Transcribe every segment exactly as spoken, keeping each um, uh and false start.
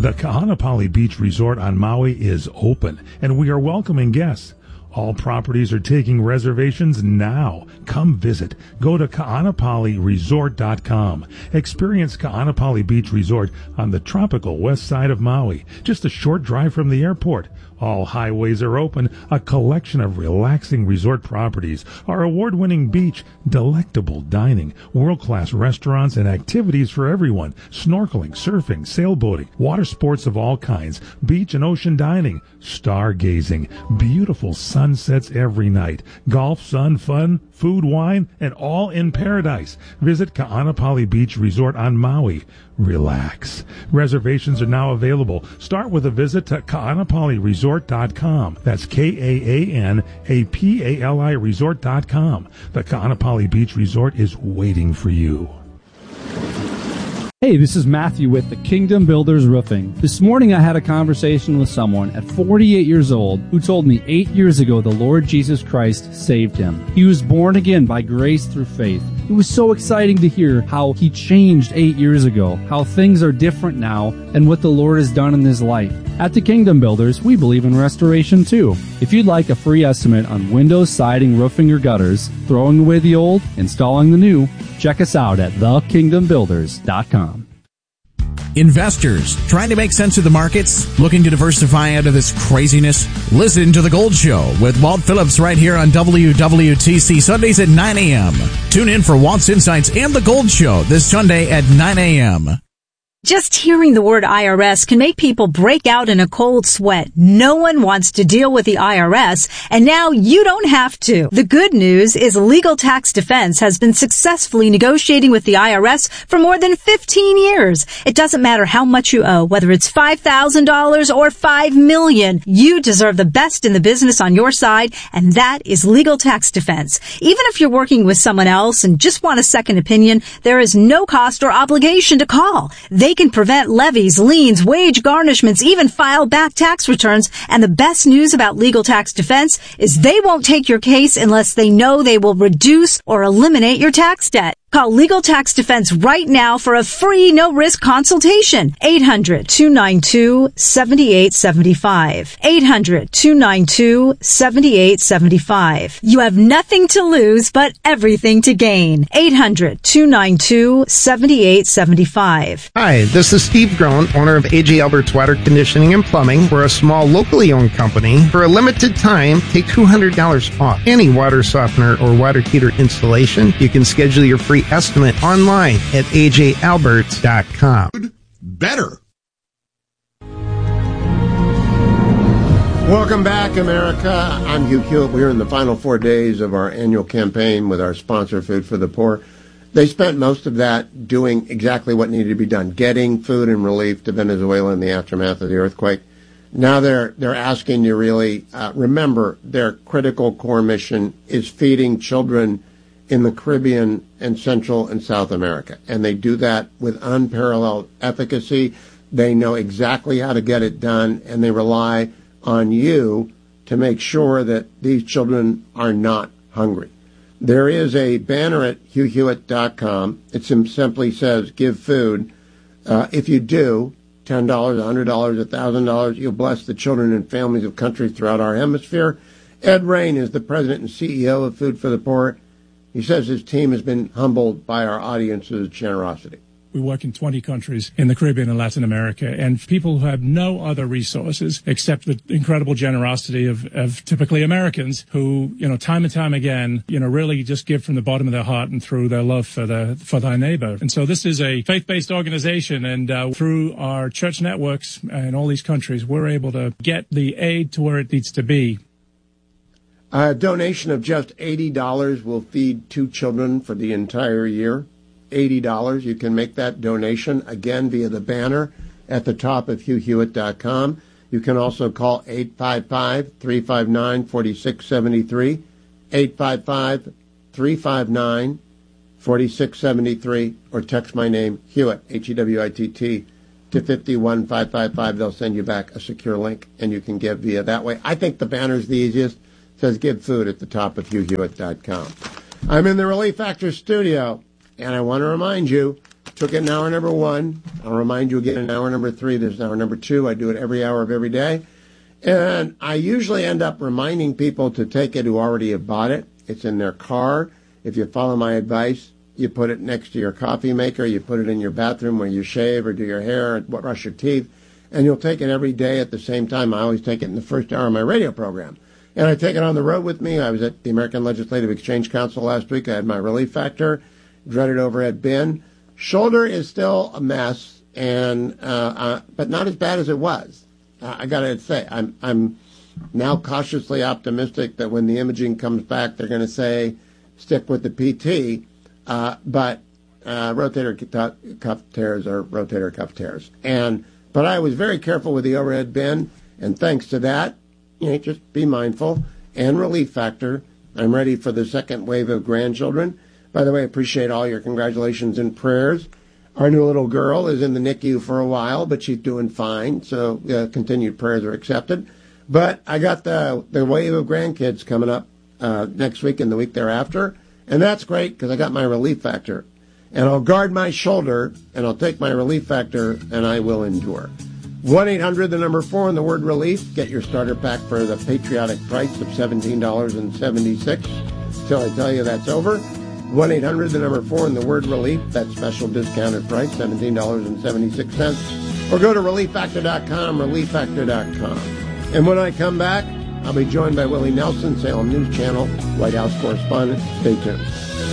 The Ka'anapali Beach Resort on Maui is open, and we are welcoming guests. All properties are taking reservations now. Come visit. Go to Ka'anapali Resort dot com. Experience Ka'anapali Beach Resort on the tropical west side of Maui, just a short drive from the airport. All highways are open, a collection of relaxing resort properties, our award-winning beach, delectable dining, world-class restaurants, and activities for everyone, snorkeling, surfing, sailboating, water sports of all kinds, beach and ocean dining, stargazing, beautiful sunsets every night, golf, sun, fun, food, wine, and all in paradise. Visit Ka'anapali Beach Resort on Maui. Relax. Reservations are now available. Start with a visit to Ka'anapali Resort dot com. That's K A A N A P A L I Resort dot com. The Ka'anapali Beach Resort is waiting for you. Hey, this is Matthew with the Kingdom Builders Roofing. This morning I had a conversation with someone at forty-eight years old who told me eight years ago the Lord Jesus Christ saved him. He was born again by grace through faith. It was so exciting to hear how he changed eight years ago, how things are different now, and what the Lord has done in his life. At the Kingdom Builders, we believe in restoration too. If you'd like a free estimate on windows, siding, roofing, or gutters, throwing away the old, installing the new, check us out at the kingdom builders dot com. Investors trying to make sense of the markets, looking to diversify out of this craziness? Listen to The Gold Show with Walt Phillips right here on W W T C Sundays at nine a.m. Tune in for Walt's Insights and The Gold Show this Sunday at nine a.m. Just hearing the word I R S can make people break out in a cold sweat. No one wants to deal with the I R S, and now you don't have to. The good news is Legal Tax Defense has been successfully negotiating with the I R S for more than fifteen years. It doesn't matter how much you owe, whether it's five thousand dollars or five million dollars. You deserve the best in the business on your side, and that is Legal Tax Defense. Even if you're working with someone else and just want a second opinion, there is no cost or obligation to call. They They can prevent levies, liens, wage garnishments, even file back tax returns. And the best news about Legal Tax Defense is they won't take your case unless they know they will reduce or eliminate your tax debt. Call Legal Tax Defense right now for a free, no-risk consultation. eight hundred, two nine two, seven eight seven five. eight hundred, two nine two, seven eight seven five. You have nothing to lose, but everything to gain. eight hundred, two nine two, seven eight seven five. Hi, this is Steve Groen, owner of A J Albert's Water Conditioning and Plumbing. We're a small, locally owned company. For a limited time, take two hundred dollars off any water softener or water heater installation. You can schedule your free estimate online at A J Alberts dot com. Better. Welcome back, America. I'm Hugh Hewitt. We're in the final four days of our annual campaign with our sponsor, Food for the Poor. They spent most of that doing exactly what needed to be done, getting food and relief to Venezuela in the aftermath of the earthquake. Now they're they're asking you really, uh, remember, their critical core mission is feeding children in the Caribbean and Central and South America. And they do that with unparalleled efficacy. They know exactly how to get it done, and they rely on you to make sure that these children are not hungry. There is a banner at Hugh Hewitt dot com. It simply says, give food. Uh, if you do, ten dollars, one hundred dollars, one thousand dollars, you'll bless the children and families of countries throughout our hemisphere. Ed Rain is the president and C E O of Food for the Poor. He says his team has been humbled by our audience's generosity. We work in twenty countries in the Caribbean and Latin America, and people who have no other resources except the incredible generosity of, of typically Americans who, you know, time and time again, you know, really just give from the bottom of their heart and through their love for the for their neighbor. And so this is a faith-based organization, and uh, through our church networks in all these countries, we're able to get the aid to where it needs to be. A donation of just eighty dollars will feed two children for the entire year. eighty dollars. You can make that donation, again, via the banner at the top of Hugh Hewitt dot com. You can also call eight five five, three five nine, four six seven three, eight five five, three five nine, four six seven three, or text my name, Hewitt, H E W I T T, to five one five five five. They'll send you back a secure link, and you can give via that way. I think the banner's the easiest. It says give food at the top of Hugh Hewitt dot com. I'm in the Relief Factor studio, and I want to remind you, Took it in hour number one. I'll remind you again in hour number three. There's hour number two. I do it every hour of every day. And I usually end up reminding people to take it who already have bought it. It's in their car. If you follow my advice, you put it next to your coffee maker. You put it in your bathroom where you shave or do your hair or brush your teeth. And you'll take it every day at the same time. I always take it in the first hour of my radio program. And I take it on the road with me. I was at the American Legislative Exchange Council last week. I had my Relief Factor, dreaded overhead bin. Shoulder is still a mess, and uh, uh, but not as bad as it was. Uh, I got to say, I'm I'm now cautiously optimistic that when the imaging comes back, they're going to say stick with the P T. Uh, but uh, rotator cuff tears are rotator cuff tears, and but I was very careful with the overhead bin, and thanks to that. You know, just be mindful. And Relief Factor. I'm ready for the second wave of grandchildren. By the way, I appreciate all your congratulations and prayers. Our new little girl is in the N I C U for a while, but she's doing fine. So uh, continued prayers are accepted. But I got the the wave of grandkids coming up uh, next week and the week thereafter. And that's great because I got my Relief Factor. And I'll guard my shoulder, and I'll take my Relief Factor, and I will endure. one eight hundred, the number four, and the word relief. Get your starter pack for the patriotic price of seventeen dollars and seventy-six cents. Till I tell you that's over. one eight hundred, the number four, and the word relief. That special discounted price, seventeen dollars and seventy-six cents. Or go to relief factor dot com, relief factor dot com. And when I come back, I'll be joined by Willie Nelson, Salem News Channel, White House correspondent. Stay tuned.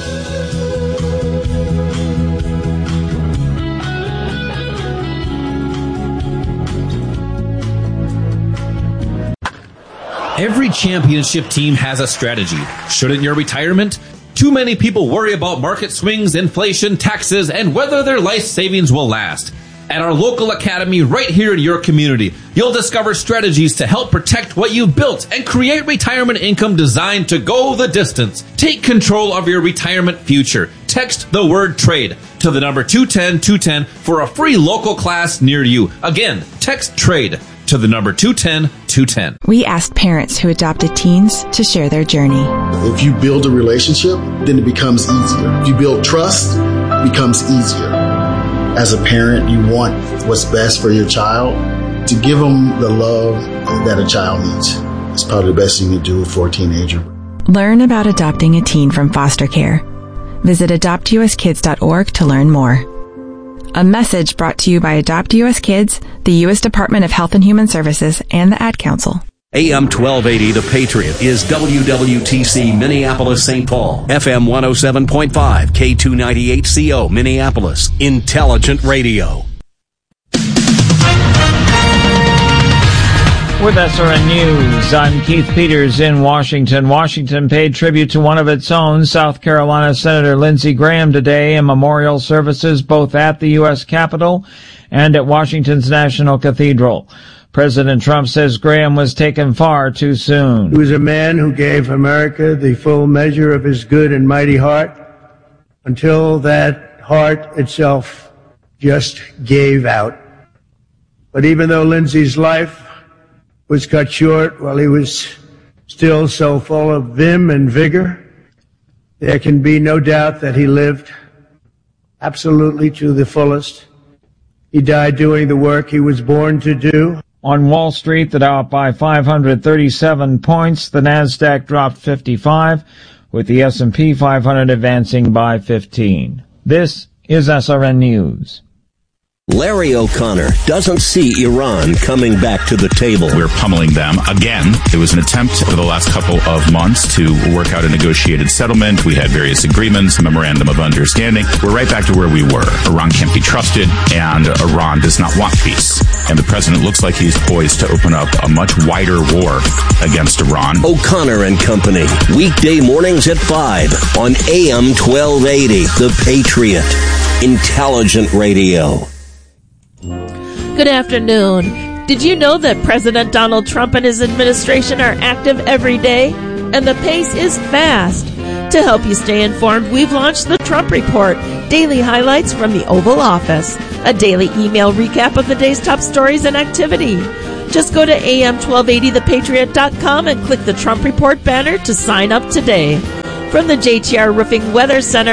Every championship team has a strategy. Shouldn't your retirement? Too many people worry about market swings, inflation, taxes, and whether their life savings will last. At our local academy right here in your community, you'll discover strategies to help protect what you've built and create retirement income designed to go the distance. Take control of your retirement future. Text the word trade to the number two one zero two one zero for a free local class near you. Again, text trade to the number two one zero two one zero. We asked parents who adopted teens to share their journey. If you build a relationship, then it becomes easier. If you build trust, it becomes easier. As a parent, you want what's best for your child. To give them the love that a child needs is probably the best thing to do for a teenager. Learn about adopting a teen from foster care. Visit adopt u s kids dot org to learn more. A message brought to you by Adopt U S Kids, the U S Department of Health and Human Services, and the Ad Council. A M twelve eighty, The Patriot, is W W T C Minneapolis, Saint Paul. F M one oh seven point five, K two ninety-eight C O, Minneapolis. Intelligent Radio. With S R N News, I'm Keith Peters in Washington. Washington paid tribute to one of its own, South Carolina Senator Lindsey Graham, today in memorial services both at the U S Capitol and at Washington's National Cathedral. President Trump says Graham was taken far too soon. He was a man who gave America the full measure of his good and mighty heart until that heart itself just gave out. But even though Lindsey's life was cut short while he was still so full of vim and vigor, there can be no doubt that he lived absolutely to the fullest. He died doing the work he was born to do. On Wall Street, the Dow up by five hundred thirty-seven points. The Nasdaq dropped fifty-five, with the S and P five hundred advancing by fifteen. This is S R N News. Larry O'Connor doesn't see Iran coming back to the table. We're pummeling them again. It was an attempt over the last couple of months to work out a negotiated settlement. We had various agreements, a memorandum of understanding. We're right back to where we were. Iran can't be trusted, and Iran does not want peace. And the president looks like he's poised to open up a much wider war against Iran. O'Connor and Company, weekday mornings at five on A M twelve eighty, The Patriot. Intelligent Radio. Good afternoon. Did you know that President Donald Trump and his administration are active every day? And the pace is fast. To help you stay informed, we've launched the Trump Report, daily highlights from the Oval Office, a daily email recap of the day's top stories and activity. Just go to A M twelve eighty the patriot dot com and click the Trump Report banner to sign up today. From the J T R Roofing Weather Center,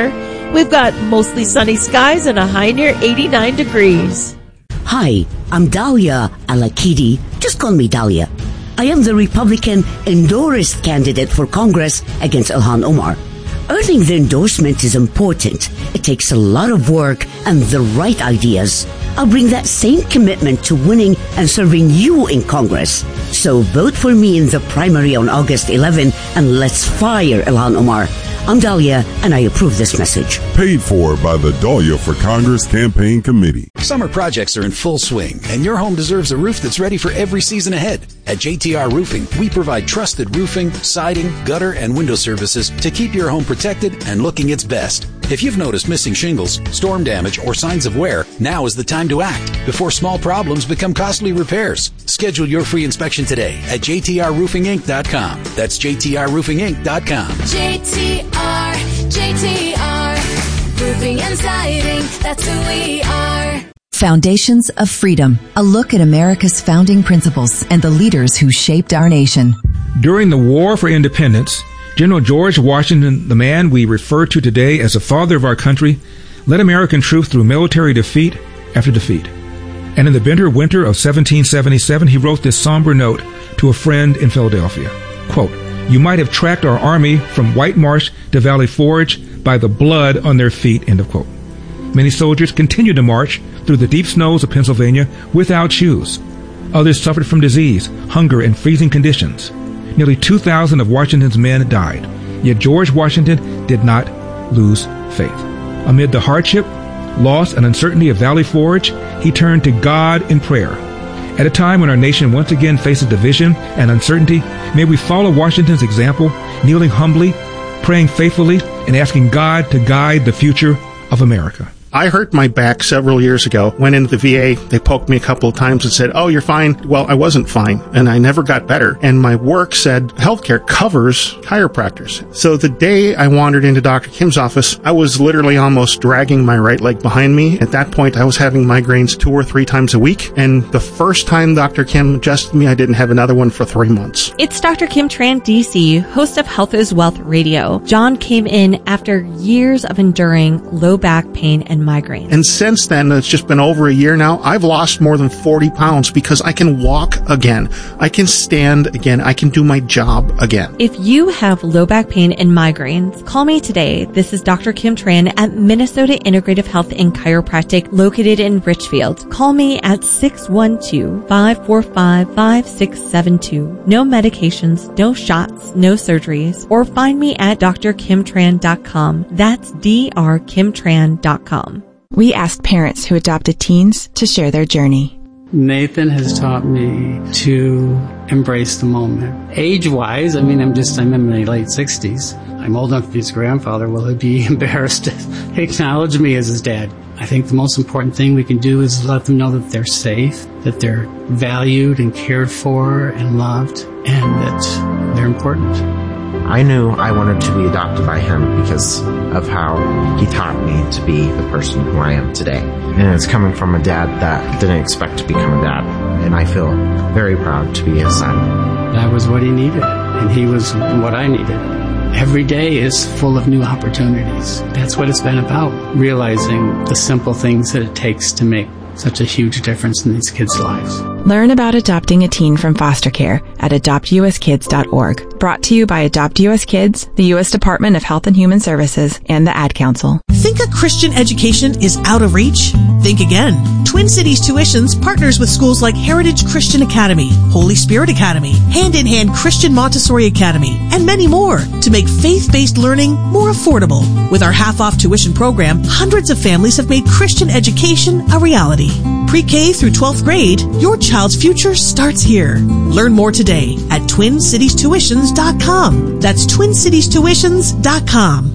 We've got mostly sunny skies and a high near eighty-nine degrees. Hi, I'm Dahlia Alakidi. Just call me Dahlia. I am the Republican endorsed candidate for Congress against Ilhan Omar. Earning the endorsement is important. It takes a lot of work and the right ideas. I'll bring that same commitment to winning and serving you in Congress. So vote for me in the primary on August eleventh and let's fire Ilhan Omar. I'm Dahlia, and I approve this message. Paid for by the Dahlia for Congress Campaign Committee. Summer projects are in full swing, and your home deserves a roof that's ready for every season ahead. At J T R Roofing, we provide trusted roofing, siding, gutter, and window services to keep your home protected and looking its best. If you've noticed missing shingles, storm damage, or signs of wear, now is the time to act before small problems become costly repairs. Schedule your free inspection today at J T R roofing inc dot com. That's J T R roofing inc dot com. J T R, J T R, roofing and siding, that's who we are. Foundations of Freedom, a look at America's founding principles and the leaders who shaped our nation. During the War for Independence, General George Washington, the man we refer to today as the father of our country, led American troops through military defeat after defeat. And in the bitter winter of seventeen seventy-seven, he wrote this somber note to a friend in Philadelphia. Quote, "You might have tracked our army from White Marsh to Valley Forge by the blood on their feet," end of quote. Many soldiers continued to march through the deep snows of Pennsylvania without shoes. Others suffered from disease, hunger, and freezing conditions. Nearly two thousand of Washington's men died. Yet George Washington did not lose faith. Amid the hardship, loss, and uncertainty of Valley Forge, he turned to God in prayer. At a time when our nation once again faces division and uncertainty, may we follow Washington's example, kneeling humbly, praying faithfully, and asking God to guide the future of America. I hurt my back several years ago, went into the V A, they poked me a couple of times and said, "Oh, you're fine." Well, I wasn't fine, and I never got better. And my work said healthcare covers chiropractors. So the day I wandered into Doctor Kim's office, I was literally almost dragging my right leg behind me. At that point, I was having migraines two or three times a week, and the first time Doctor Kim adjusted me, I didn't have another one for three months. It's Doctor Kim Tran, D C, host of Health is Wealth Radio. John came in after years of enduring low back pain and migraine. And since then, it's just been over a year now, I've lost more than forty pounds because I can walk again. I can stand again. I can do my job again. If you have low back pain and migraines, call me today. This is Doctor Kim Tran at Minnesota Integrative Health and Chiropractic located in Richfield. Call me at six one two, five four five, five six seven two. No medications, no shots, no surgeries. Or find me at d r kim tran dot com. That's d r kim tran dot com. We asked parents who adopted teens to share their journey. Nathan has taught me to embrace the moment. Age-wise, I mean, I'm just, I'm in my late sixties. I'm old enough to be his grandfather. Will he be embarrassed to acknowledge me as his dad? I think the most important thing we can do is let them know that they're safe, that they're valued and cared for and loved, and that they're important. I knew I wanted to be adopted by him because of how he taught me to be the person who I am today. And it's coming from a dad that didn't expect to become a dad. And I feel very proud to be his son. That was what he needed, and he was what I needed. Every day is full of new opportunities. That's what it's been about, realizing the simple things that it takes to make such a huge difference in these kids' lives. Learn about adopting a teen from foster care at adopt u s kids dot org. Brought to you by Adopt U S Kids, the U S Department of Health and Human Services, and the Ad Council. Think a Christian education is out of reach? Think again. Twin Cities Tuitions partners with schools like Heritage Christian Academy, Holy Spirit Academy, Hand in Hand Christian Montessori Academy, and many more to make faith-based learning more affordable. With our half-off tuition program, hundreds of families have made Christian education a reality. Pre-K through twelfth grade, your child's future starts here. Learn more today at twin cities tuitions dot com. That's twin cities tuitions dot com.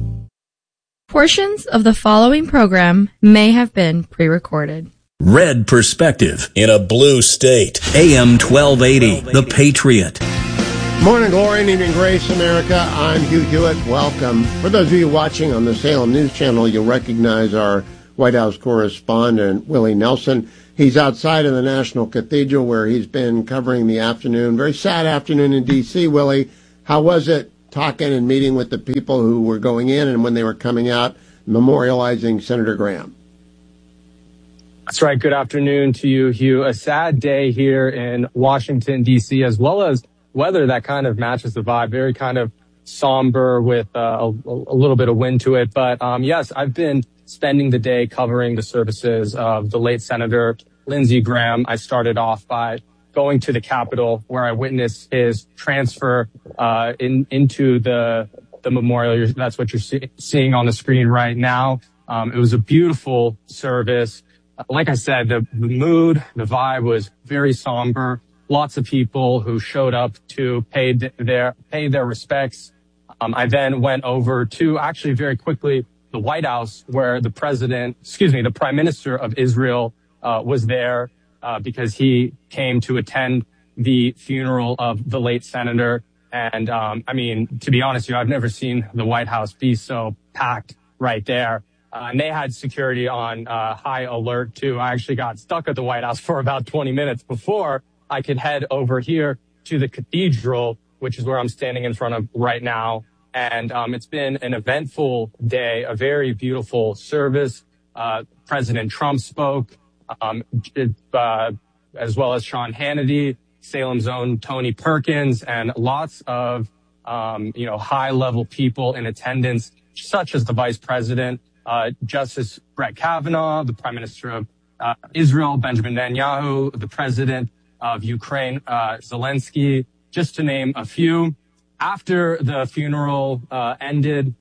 Portions of the following program may have been pre-recorded. Red Perspective in a blue state. A M twelve eighty, The Patriot. Morning glory and evening grace, America. I'm Hugh Hewitt. Welcome. For those of you watching on the Salem News Channel, you'll recognize our White House correspondent, Willie Nelson. He's outside of the National Cathedral where he's been covering the afternoon. Very sad afternoon in D C, Willie. How was it talking and meeting with the people who were going in and when they were coming out memorializing Senator Graham. That's right. Good afternoon to you, Hugh. A sad day here in Washington, D C, as well as weather that kind of matches the vibe. Very kind of somber with uh, a, a little bit of wind to it. But um, yes, I've been spending the day covering the services of the late Senator Lindsey Graham. I started off by going to the Capitol, where I witnessed his transfer uh, in, into the the memorial. That's what you're see, seeing on the screen right now. Um, it was a beautiful service. Like I said, the, the mood, the vibe was very somber. Lots of people who showed up to pay their pay their respects. Um, I then went over to actually very quickly the White House, where the president, excuse me, the Prime Minister of Israel uh, was there uh, because he came to attend the funeral of the late senator. And um, I mean, to be honest with you, I've never seen the White House be so packed right there. Uh, and they had security on uh, high alert, too. I actually got stuck at the White House for about twenty minutes before I could head over here to the cathedral, which is where I'm standing in front of right now. And um, it's been an eventful day, a very beautiful service. Uh, President Trump spoke, um, uh, as well as Sean Hannity, Salem's own Tony Perkins, and lots of, um, you know, high-level people in attendance, such as the Vice President, Uh, Justice Brett Kavanaugh, the Prime Minister of uh, Israel, Benjamin Netanyahu, the President of Ukraine, uh, Zelensky, just to name a few. After the funeral uh, ended,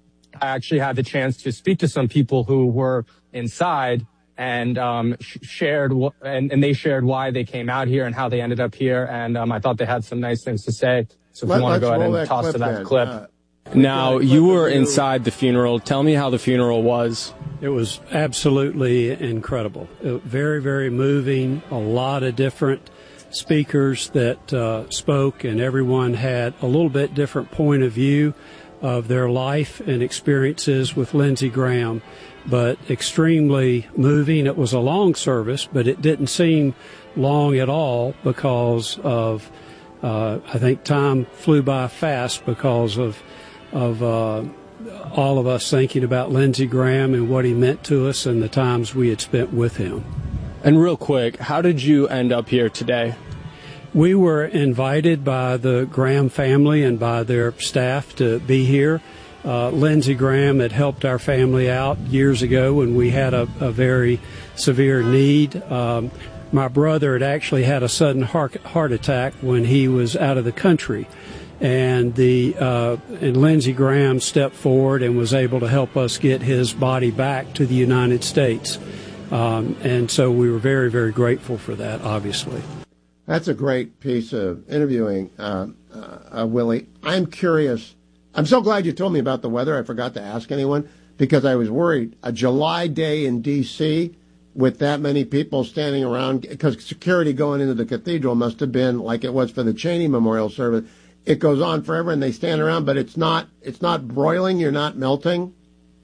I actually had the chance to speak to some people who were inside and um, sh- shared w- and, and they shared why they came out here and how they ended up here. And um, I thought they had some nice things to say. So if Let, you want to go ahead and toss to that then. clip. Uh, Now, you were inside the funeral. Tell me how the funeral was. It was absolutely incredible. It, very, very moving. A lot of different speakers that uh, spoke, and everyone had a little bit different point of view of their life and experiences with Lindsey Graham, but extremely moving. It was a long service, but it didn't seem long at all because of, uh, I think time flew by fast because of of uh, all of us thinking about Lindsey Graham and what he meant to us and the times we had spent with him. And real quick, how did you end up here today? We were invited by the Graham family and by their staff to be here. Uh, Lindsey Graham had helped our family out years ago when we had a, a very severe need. Um, my brother had actually had a sudden heart, heart attack when he was out of the country. And the uh, and Lindsey Graham stepped forward and was able to help us get his body back to the United States. Um, and so we were very, very grateful for that, obviously. That's a great piece of interviewing, uh, uh, uh, Willie. I'm curious. I'm so glad you told me about the weather. I forgot to ask anyone because I was worried. A July day in D C with that many people standing around, because security going into the cathedral must have been like it was for the Cheney Memorial Service. It goes on forever, and they stand around, but it's not it's not broiling. You're not melting.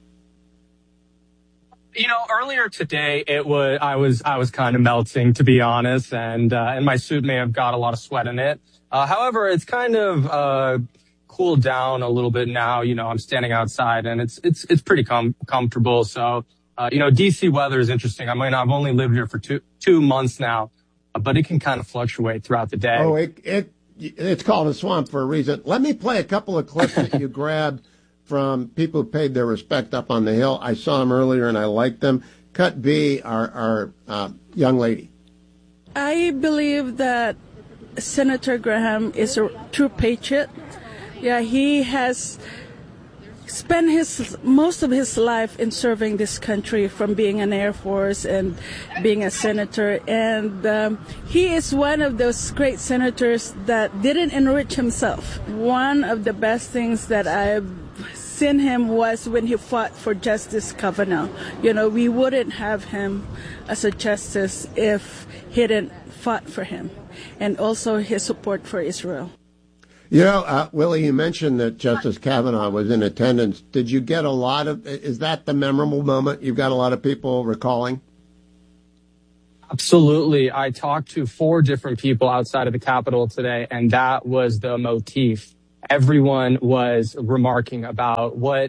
You know, earlier today, it was I was I was kind of melting, to be honest, and uh, and my suit may have got a lot of sweat in it. Uh, however, it's kind of uh, cooled down a little bit now. You know, I'm standing outside, and it's it's it's pretty com- comfortable. So, uh, you know, D C weather is interesting. I mean, I've only lived here for two two months now, but it can kind of fluctuate throughout the day. Oh, it it. It's called a swamp for a reason. Let me play a couple of clips that you grabbed from people who paid their respect up on the Hill. I saw them earlier, and I liked them. Cut B, our, our uh, young lady. I believe that Senator Graham is a true patriot. Yeah, he has spent his most of his life in serving this country, from being in Air Force and being a senator. And um, he is one of those great senators that didn't enrich himself. One of the best things that I've seen him was when he fought for Justice Kavanaugh. You know, we wouldn't have him as a justice if he didn't fought for him, and also his support for Israel. You know, uh, Willie, you mentioned that Justice Kavanaugh was in attendance. Did you get a lot of, is that the memorable moment you've got a lot of people recalling? Absolutely. I talked to four different people outside of the Capitol today, and that was the motif. Everyone was remarking about what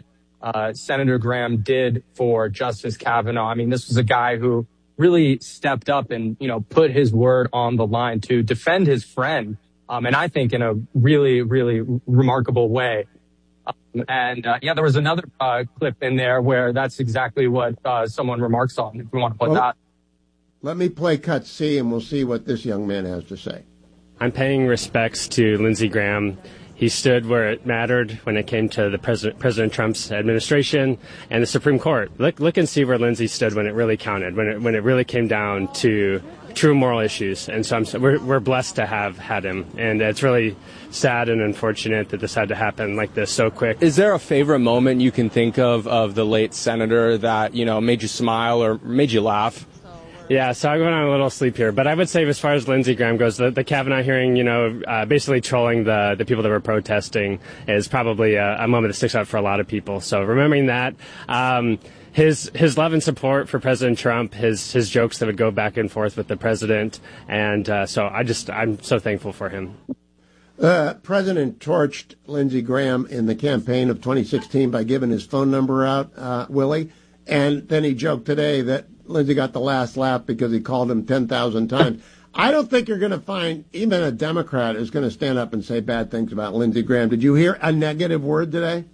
uh, Senator Graham did for Justice Kavanaugh. I mean, this was a guy who really stepped up and, you know, put his word on the line to defend his friend. Um, and I think in a really, really remarkable way. Um, and, uh, yeah, there was another, uh, clip in there where that's exactly what, uh, someone remarks on, if we want to put well, that. Let me play cut C and we'll see what this young man has to say. I'm paying respects to Lindsey Graham. He stood where it mattered when it came to the President, President Trump's administration and the Supreme Court. Look, look and see where Lindsey stood when it really counted, when it, when it really came down to true moral issues. And so I'm, we're, we're blessed to have had him. And it's really sad and unfortunate that this had to happen like this so quick. Is there a favorite moment you can think of of the late senator that, you know, made you smile or made you laugh? Yeah, so I went on a little sleep here, but I would say as far as Lindsey Graham goes, the, the Kavanaugh hearing, you know, uh, basically trolling the, the people that were protesting is probably a, a moment that sticks out for a lot of people. So remembering that, um, his his love and support for President Trump, his his jokes that would go back and forth with the president, and uh, so I just I'm so thankful for him. Uh, President torched Lindsey Graham in the campaign of twenty sixteen by giving his phone number out, uh, Willie, and then he joked today that Lindsey got the last laugh because he called him ten thousand times. I don't think you're going to find even a Democrat is going to stand up and say bad things about Lindsey Graham. Did you hear a negative word today?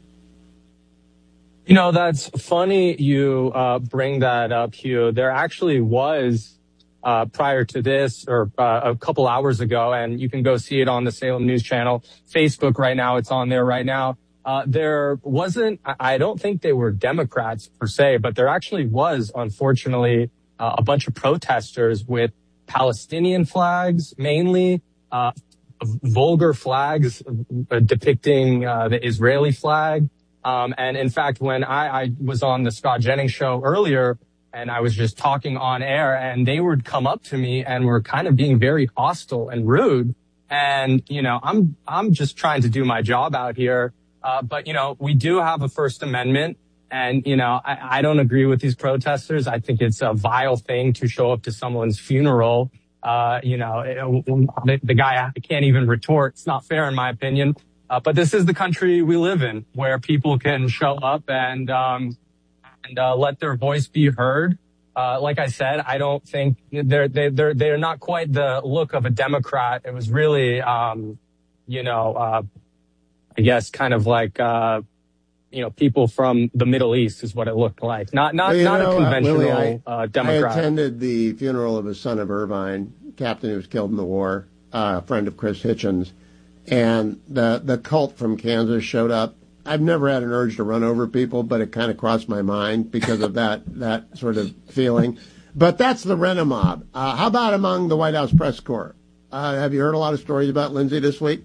You know, that's funny you uh, bring that up, Hugh. There actually was, uh, prior to this, or uh, a couple hours ago, and you can go see it on the Salem News Channel, Facebook right now. It's on there right now. Uh, there wasn't, I don't think they were Democrats per se, but there actually was, unfortunately, uh, a bunch of protesters with Palestinian flags, mainly, uh, vulgar flags uh, depicting uh, the Israeli flag. Um, and in fact, when I, I was on the Scott Jennings show earlier and I was just talking on air and they would come up to me and were kind of being very hostile and rude. And, you know, I'm, I'm just trying to do my job out here. Uh, but, you know, we do have a First Amendment and, you know, I, I don't agree with these protesters. I think it's a vile thing to show up to someone's funeral. Uh, you know, it, the, the guy can't even retort. It's not fair in my opinion. Uh, but this is the country we live in where people can show up and, um, and, uh, let their voice be heard. Uh, like I said, I don't think they're, they, they're, they're not quite the look of a Democrat. It was really, um, you know, uh, I guess kind of like, uh, you know, people from the Middle East is what it looked like. Not, not, well, not know, a conventional, uh, Willie, I, uh, Democrat. I attended the funeral of his son of Irvine, captain who was killed in the war, uh, a friend of Chris Hitchens. And the the cult from Kansas showed up. I've never had an urge to run over people, but it kind of crossed my mind because of that that sort of feeling. But that's the Rena mob. Uh, how about among the White House press corps? Uh, have you heard a lot of stories about Lindsey this week?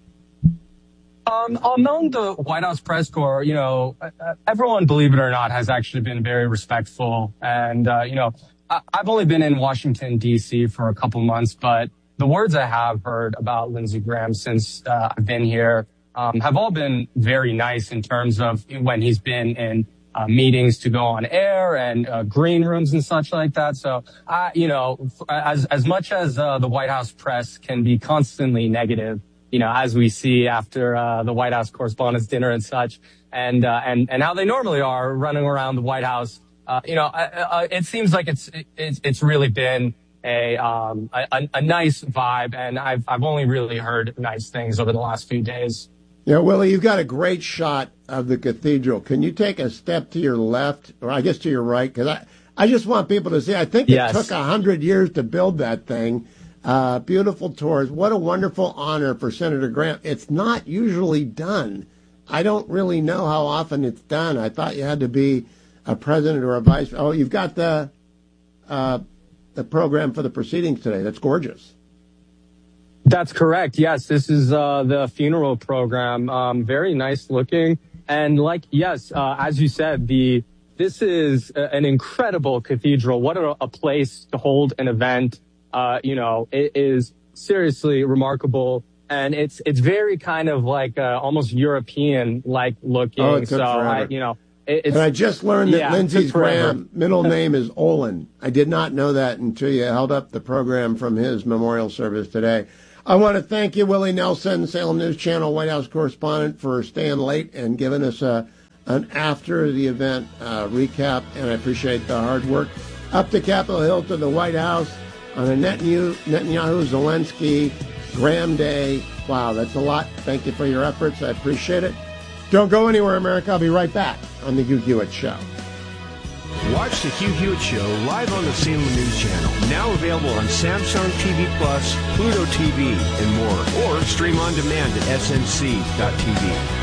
Um, among the White House press corps, you know, everyone, believe it or not, has actually been very respectful. And, uh, you know, I, I've only been in Washington, D C for a couple months, but the words I have heard about Lindsey Graham since uh, I've been here um, have all been very nice in terms of when he's been in uh, meetings to go on air and uh, green rooms and such like that. So, I, you know, as as much as uh, the White House press can be constantly negative, you know, as we see after uh, the White House Correspondents' Dinner and such, and uh, and and how they normally are running around the White House, uh, you know, uh, uh, it seems like it's it's it's really been A, um, a, a nice vibe, and I've I've only really heard nice things over the last few days. Yeah, Willie, you've got a great shot of the cathedral. Can you take a step to your left, or I guess to your right? Because I, I just want people to see. I think yes. It took a hundred years to build that thing. Uh, beautiful tours. What a wonderful honor for Senator Graham. It's not usually done. I don't really know how often it's done. I thought you had to be a president or a vice. Oh, you've got the. Uh, the program for the proceedings today. That's gorgeous. That's correct. Yes, this is uh, the funeral program. Um, very nice looking. And like, yes, uh, as you said, the this is a, an incredible cathedral. What a, a place to hold an event. Uh, you know, it is seriously remarkable. And it's it's very kind of like uh, almost European-like looking. Oh, it took so, forever. I, you know, It's, and I just learned that yeah, Lindsey Graham middle name is Olin. I did not know that until you held up the program from his memorial service today. I want to thank you, Willie Nelson, Salem News Channel White House correspondent, for staying late and giving us a, an after the event uh, recap, and I appreciate the hard work. Up to Capitol Hill to the White House on a Netanyahu, Netanyahu Zelensky Graham Day. Wow, that's a lot. Thank you for your efforts. I appreciate it. Don't go anywhere, America. I'll be right back on the Hugh Hewitt Show. Watch the Hugh Hewitt Show live on the Salem News Channel. Now available on Samsung T V Plus, Pluto T V, and more. Or stream on demand at S N C dot T V.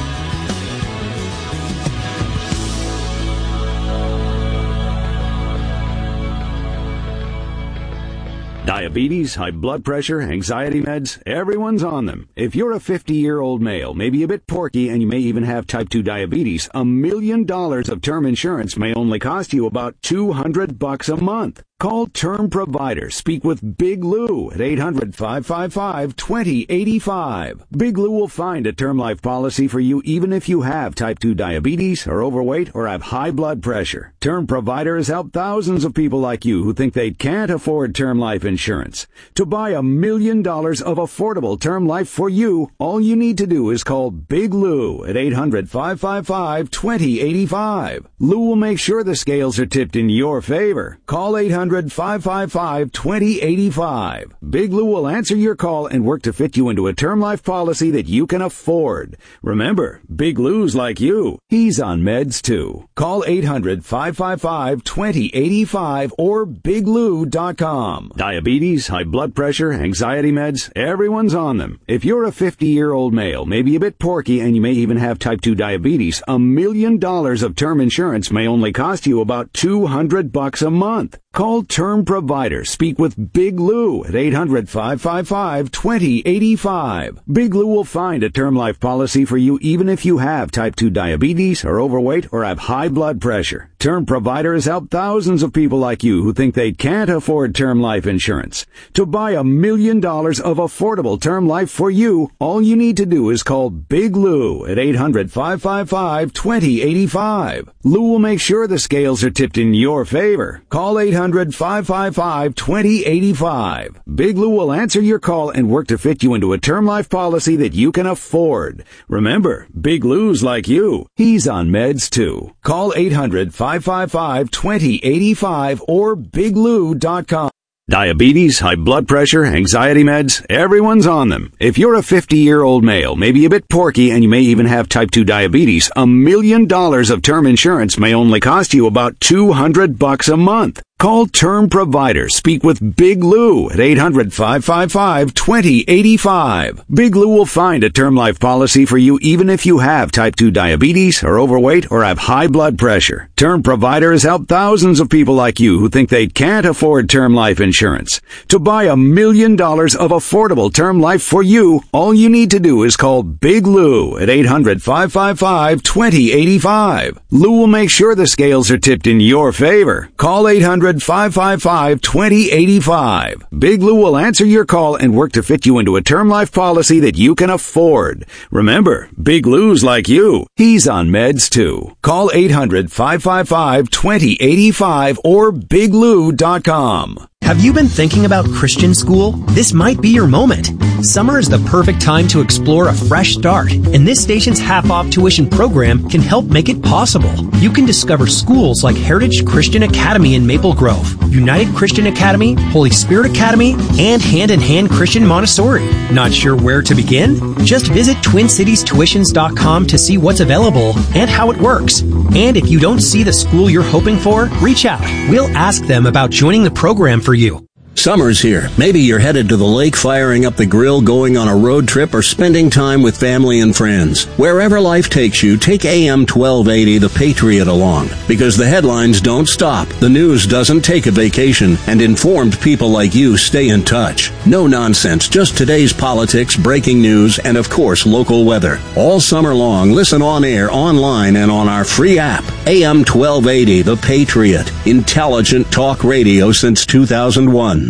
Diabetes, high blood pressure, anxiety meds, everyone's on them. If you're a fifty-year-old male, maybe a bit porky, and you may even have type two diabetes, a million dollars of term insurance may only cost you about two hundred bucks a month. Call Term Provider. Speak with Big Lou at eight hundred, five five five, two zero eight five. Big Lou will find a term life policy for you even if you have type two diabetes, are overweight, or have high blood pressure. Term Provider has helped thousands of people like you who think they can't afford term life insurance. To buy a million dollars of affordable term life for you, all you need to do is call Big Lou at eight hundred, five five five, two zero eight five. Lou will make sure the scales are tipped in your favor. Call eight hundred, five five five, two zero eight five. Big Lou will answer your call and work to fit you into a term life policy that you can afford. Remember, Big Lou's like you. He's on meds too. Call eight hundred, five five five, two zero eight five or big lou dot com. Diabetes, high blood pressure, anxiety meds, everyone's on them. If you're a fifty-year-old male, maybe a bit porky, and you may even have type two diabetes, a million dollars of term insurance may only cost you about two hundred bucks a month. Call Term Provider. Speak with Big Lou at eight hundred, five five five, two zero eight five. Big Lou will find a term life policy for you even if you have type two diabetes, are overweight, or have high blood pressure. Term Provider has helped thousands of people like you who think they can't afford term life insurance. To buy a million dollars of affordable term life for you, all you need to do is call Big Lou at eight hundred, five five five, two zero eight five. Lou will make sure the scales are tipped in your favor. Call eight hundred, five five five, two zero eight five. Big Lou will answer your call and work to fit you into a term life policy that you can afford. Remember, Big Lou's like you. He's on meds too. Call eight hundred, five five five, two zero eight five or big lou dot com. Diabetes, high blood pressure, anxiety meds, everyone's on them. If you're a fifty-year-old male, maybe a bit porky, and you may even have type two diabetes, a million dollars of term insurance may only cost you about two hundred bucks a month. Call Term Provider. Speak with Big Lou at eight hundred, five five five, two zero eight five. Big Lou will find a term life policy for you even if you have type two diabetes, are overweight, or have high blood pressure. Term Provider has helped thousands of people like you who think they can't afford term life insurance. To buy a million dollars of affordable term life for you, all you need to do is call Big Lou at eight hundred, five five five, two zero eight five. Lou will make sure the scales are tipped in your favor. Call eight hundred, five five five, two zero eight five. Big Lou will answer your call and work to fit you into a term life policy that you can afford. Remember, Big Lou's like you. He's on meds too. Call eight hundred, five five five, two zero eight five or big lou dot com. Have you been thinking about Christian school? This might be your moment. Summer is the perfect time to explore a fresh start, and this station's half-off tuition program can help make it possible. You can discover schools like Heritage Christian Academy in Maple Grove, United Christian Academy, Holy Spirit Academy, and Hand in Hand Christian Montessori. Not sure where to begin? Just visit twin cities tuitions dot com to see what's available and how it works. And if you don't see the school you're hoping for, reach out. We'll ask them about joining the program for you. Summer's here. Maybe you're headed to the lake, firing up the grill, going on a road trip, or spending time with family and friends. Wherever life takes you, take A M twelve eighty The Patriot along. Because the headlines don't stop, the news doesn't take a vacation, and informed people like you stay in touch. No nonsense, just today's politics, breaking news, and of course, local weather. All summer long, listen on air, online, and on our free app. A M twelve eighty The Patriot. Intelligent talk radio since two thousand one.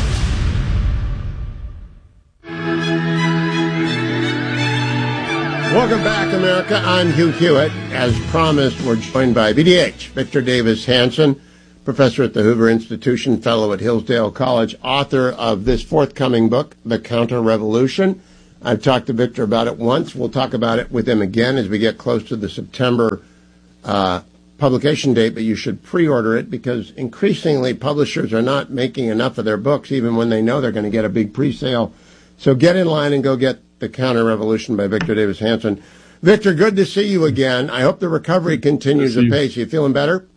Welcome back, America. I'm Hugh Hewitt. As promised, we're joined by V D H, Victor Davis Hanson, professor at the Hoover Institution, fellow at Hillsdale College, author of this forthcoming book, The Counter-Revolution, I've talked to Victor about it once. We'll talk about it with him again as we get close to the September uh, publication date, but you should pre-order it because increasingly publishers are not making enough of their books even when they know they're going to get a big pre-sale. So get in line and go get The Counter-Revolution by Victor Davis Hanson. Victor, good to see you again. I hope the recovery continues apace. You feeling better?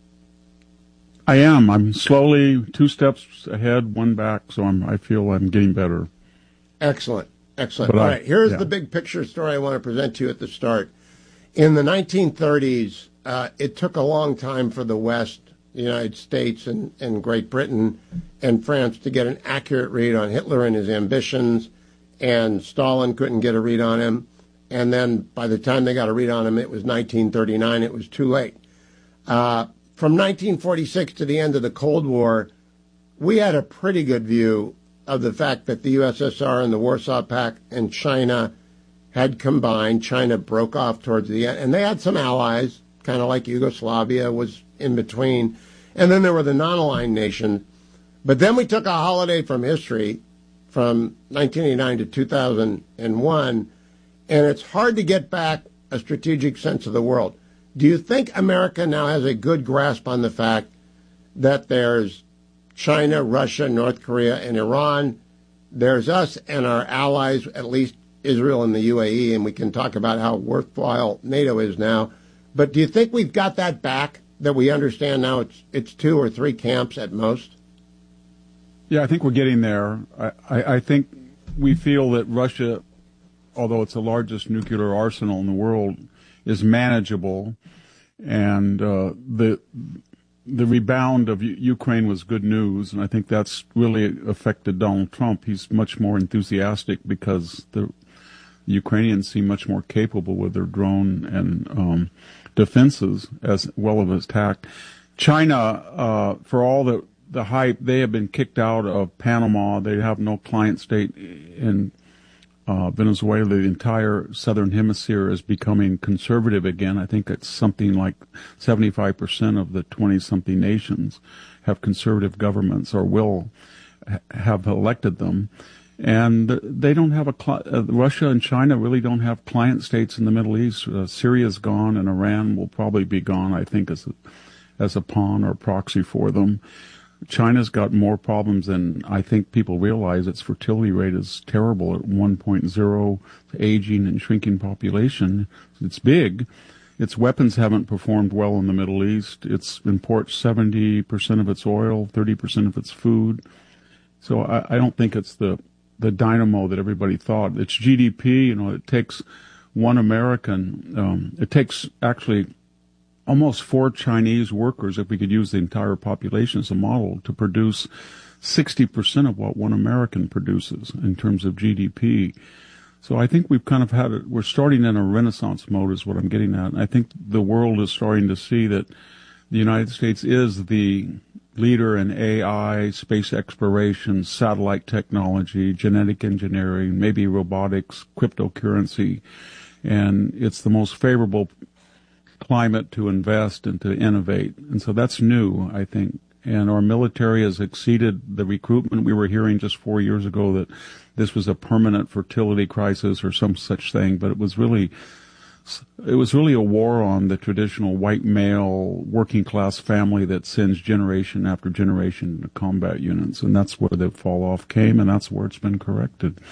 I am. I'm slowly two steps ahead, one back, so I'm, I feel I'm getting better. Excellent. Excellent. But All I- right, here's yeah. the big picture story I want to present to you at the start. In the nineteen thirties, uh, it took a long time for the West, the United States and, and Great Britain and France to get an accurate read on Hitler and his ambitions, and Stalin couldn't get a read on him. And then by the time they got a read on him, it was nineteen thirty-nine. It was too late. Uh, from nineteen forty-six to the end of the Cold War, we had a pretty good view of the fact that the U S S R and the Warsaw Pact and China had combined. China broke off towards the end, and they had some allies, kind of like Yugoslavia was in between. And then there were the non-aligned nations. But then we took a holiday from history from nineteen eighty-nine to two thousand one, and it's hard to get back a strategic sense of the world. Do you think America now has a good grasp on the fact that there's China, Russia, North Korea, and Iran? There's us and our allies, at least Israel and the U A E, and we can talk about how worthwhile NATO is now. But do you think we've got that back, that we understand now it's it's two or three camps at most? Yeah, I think we're getting there. I, I, I think we feel that Russia, although it's the largest nuclear arsenal in the world, is manageable, and uh, the the rebound of U- Ukraine was good news, and I think that's really affected Donald Trump. He's much more enthusiastic because the Ukrainians seem much more capable with their drone and um, defenses as well as attack. China, uh, for all the the hype, they have been kicked out of Panama. They have no client state in uh, Venezuela. The entire southern hemisphere is becoming conservative again. I think it's something like seventy-five percent of the twenty-something nations have conservative governments or will ha- have elected them. And they don't have a, cli- uh, Russia and China really don't have client states in the Middle East. Uh, Syria's gone, and Iran will probably be gone, I think, as a, as a pawn or proxy for them. China's got more problems than I think people realize. Its fertility rate is terrible at one point oh, aging and shrinking population. It's big. Its weapons haven't performed well in the Middle East. It imports seventy percent of its oil, thirty percent of its food. So I, I don't think it's the, the dynamo that everybody thought. Its G D P, you know, it takes one American, um, it takes actually almost four Chinese workers, if we could use the entire population as a model, to produce sixty percent of what one American produces in terms of G D P. So I think we've kind of had it, we're starting in a renaissance mode is what I'm getting at. And I think the world is starting to see that the United States is the leader in A I, space exploration, satellite technology, genetic engineering, maybe robotics, cryptocurrency, and it's the most favorable climate to invest and to innovate. And so that's new, I think. And our military has exceeded the recruitment. We were hearing just four years ago that this was a permanent fertility crisis or some such thing, but it was really it was really a war on the traditional white male working class family that sends generation after generation into combat units. And that's where the fall off came, and that's where it's been corrected.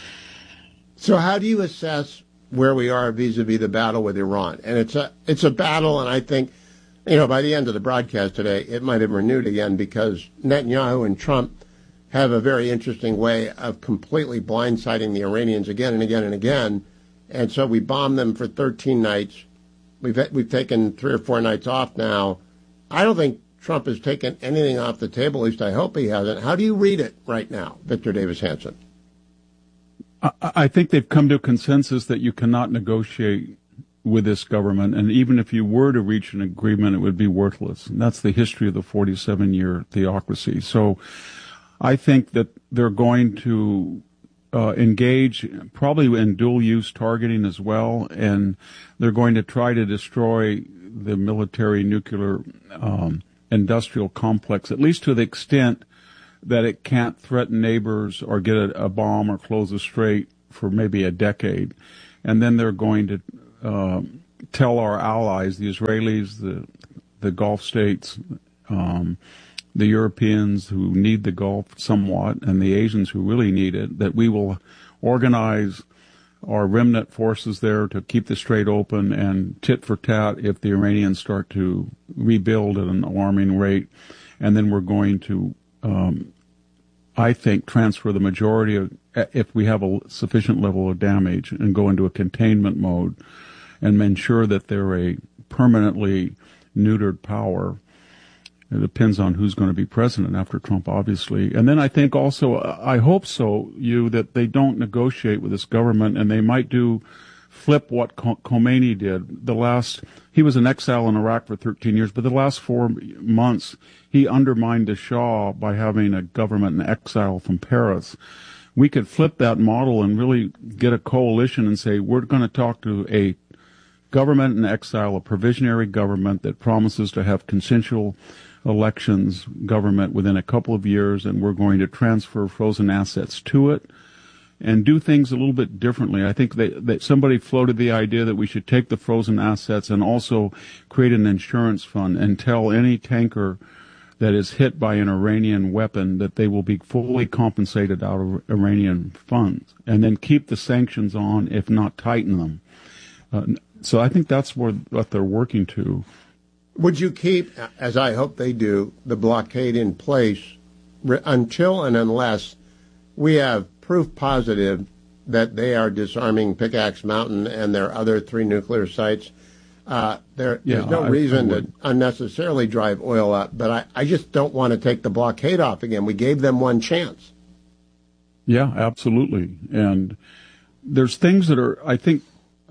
So how do you assess where we are vis-a-vis the battle with Iran? And it's a it's a battle, and I think, you know, by the end of the broadcast today, it might have renewed again because Netanyahu and Trump have a very interesting way of completely blindsiding the Iranians again and again and again. And so we bombed them for thirteen nights. We've we've taken three or four nights off now. I don't think Trump has taken anything off the table. At least I hope he hasn't. How do you read it right now, Victor Davis Hanson? I think they've come to a consensus that you cannot negotiate with this government, and even if you were to reach an agreement, it would be worthless. And that's the history of the forty-seven year theocracy. So I think that they're going to uh, engage probably in dual-use targeting as well, and they're going to try to destroy the military nuclear um, industrial complex, at least to the extent that it can't threaten neighbors or get a, a bomb or close a strait for maybe a decade. And then they're going to uh, tell our allies, the Israelis, the the Gulf states, um, the Europeans who need the Gulf somewhat, and the Asians who really need it, that we will organize our remnant forces there to keep the strait open and tit for tat if the Iranians start to rebuild at an alarming rate. And then we're going to, um, I think, transfer the majority of, if we have a sufficient level of damage, and go into a containment mode and ensure that they're a permanently neutered power. It depends on who's going to be president after Trump, obviously. And then I think also, I hope so, you, that they don't negotiate with this government, and they might do flip what Khomeini did. The last, he was in exile in Iraq for thirteen years, but the last four months, he undermined the Shah by having a government in exile from Paris. We could flip that model and really get a coalition and say, we're going to talk to a government in exile, a provisionary government that promises to have consensual elections government within a couple of years, and we're going to transfer frozen assets to it and do things a little bit differently. I think that, that somebody floated the idea that we should take the frozen assets and also create an insurance fund and tell any tanker that is hit by an Iranian weapon that they will be fully compensated out of Iranian funds, and then keep the sanctions on, if not tighten them. Uh, so I think that's where, what they're working to. Would you keep, as I hope they do, the blockade in place until and unless we have proof positive that they are disarming Pickaxe Mountain and their other three nuclear sites? Uh, there, yeah, there's no I, reason I to unnecessarily drive oil up, but I, I just don't want to take the blockade off again. We gave them one chance. Yeah, absolutely. And there's things that are, I think,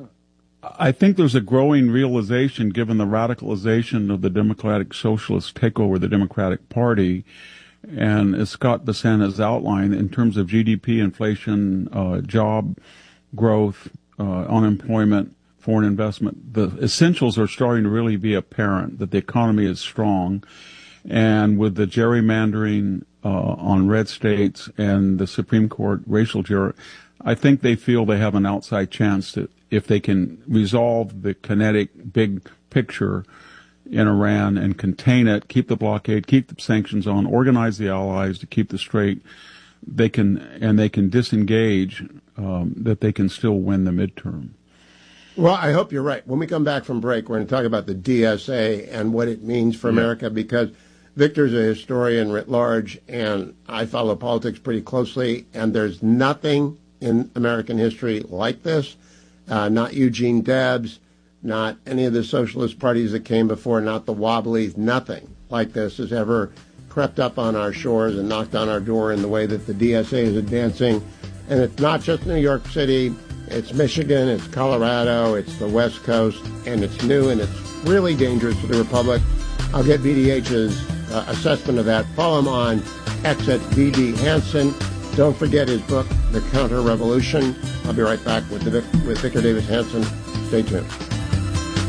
I think there's a growing realization, given the radicalization of the Democratic Socialists takeover the Democratic Party, and as Scott Bessent has outlined, in terms of G D P, inflation, uh, job growth, uh, unemployment, foreign investment, the essentials are starting to really be apparent, that the economy is strong. And with the gerrymandering uh, on red states and the Supreme Court racial gerrymandering, I think they feel they have an outside chance to, if they can resolve the kinetic big picture in Iran and contain it, keep the blockade, keep the sanctions on, organize the allies to keep the strait, they can, and they can disengage, um, that they can still win the midterm. Well, I hope you're right. When we come back from break, we're going to talk about the D S A and what it means for yeah. America, because Victor's a historian writ large, and I follow politics pretty closely, and there's nothing in American history like this. Uh, not Eugene Debs, not any of the socialist parties that came before, not the Wobblies, nothing like this has ever crept up on our shores and knocked on our door in the way that the D S A is advancing. And it's not just New York City, it's Michigan, it's Colorado, it's the West Coast, and it's new, and it's really dangerous for the Republic. I'll get V D H's uh, assessment of that. Follow him on X at V D Hansen. Don't forget his book, The Counter-Revolution. I'll be right back with, the, with Victor Davis Hanson. Stay tuned.